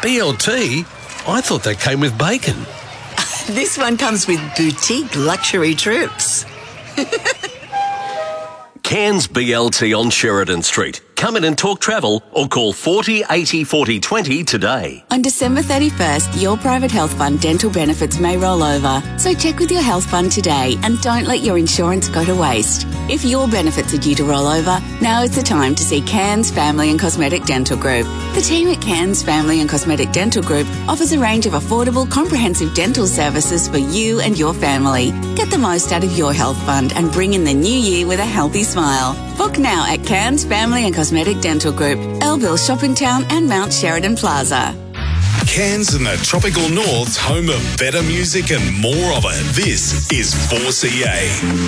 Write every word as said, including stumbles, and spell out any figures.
B L T? I thought that came with bacon. This one comes with boutique luxury trips. Cairns B L T on Sheridan Street. Come in and talk travel or call forty eighty forty twenty today. On December thirty-first, your private health fund dental benefits may roll over. So check with your health fund today and don't let your insurance go to waste. If your benefits are due to roll over, now is the time to see Cairns Family and Cosmetic Dental Group. The team at Cairns Family and Cosmetic Dental Group offers a range of affordable, comprehensive dental services for you and your family. Get the most out of your health fund and bring in the new year with a healthy smile. Book now at Cairns Family and Cosmetic Dental Group, Elville Shopping Town and Mount Sheridan Plaza. Cairns and the tropical north's home of better music and more of it. This is four C A.